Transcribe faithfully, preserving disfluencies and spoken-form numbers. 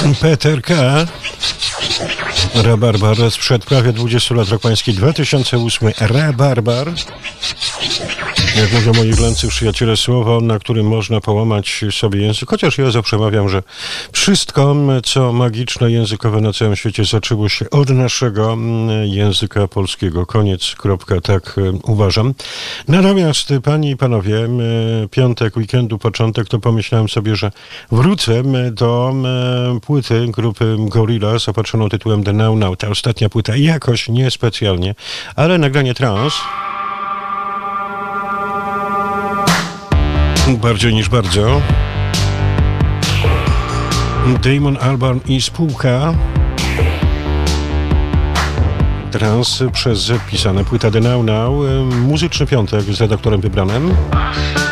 Peter K. Rabarbar sprzed prawie dwudziestu lat, rok pański dwa tysiące ósmy. Rabarbar. Jak mówią moi irlandzcy przyjaciele, słowo, na którym można połamać sobie język. Chociaż ja zawsze mawiam, że wszystko, co magiczne, językowe na całym świecie zaczęło się od naszego języka polskiego. Koniec, kropka, tak uważam. Natomiast, panie i panowie, piątek, weekendu, początek, to pomyślałem sobie, że wrócę do płyty grupy Gorillaz opatrzoną tytułem The Now Now. Ta ostatnia płyta jakoś niespecjalnie, ale nagranie trans. Bardziej niż bardzo. Damon Albarn i spółka. Trans przez Z pisane. Płyta The Now Now. Muzyczny piątek z redaktorem wybranym.